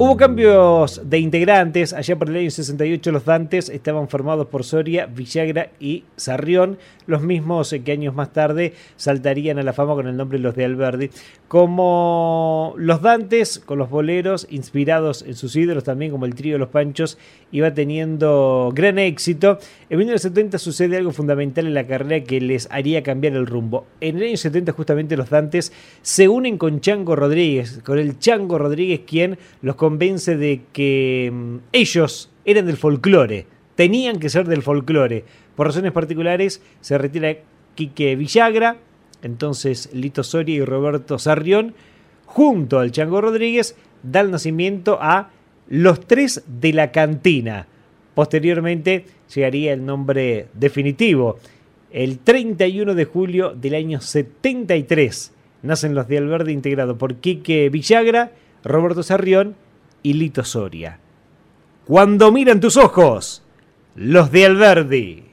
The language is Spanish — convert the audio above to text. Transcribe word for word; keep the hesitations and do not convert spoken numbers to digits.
Hubo cambios de integrantes. Allá por el año sesenta y ocho los Dantes estaban formados por Soria, Villagra y Sarrión, los mismos que años más tarde saltarían a la fama con el nombre Los de Alberdi. Como los Dantes, con los boleros, inspirados en sus ídolos también, como el trío de Los Panchos, iba teniendo gran éxito. En mil novecientos setenta sucede algo fundamental en la carrera que les haría cambiar el rumbo. En el año setenta justamente los Dantes se unen con Chango Rodríguez, con el Chango Rodríguez, quien los convence de que mmm, ellos eran del folclore, tenían que ser del folclore. Por razones particulares se retira Quique Villagra, entonces Lito Soria y Roberto Sarrión, junto al Chango Rodríguez, dan nacimiento a Los Tres de la Cantina. Posteriormente llegaría el nombre definitivo. El treinta y uno de julio del año setenta y tres nacen Los de Alberdi, integrado por Quique Villagra, Roberto Sarrión y Lito Soria. Cuando miran tus ojos, Los de Alberdi.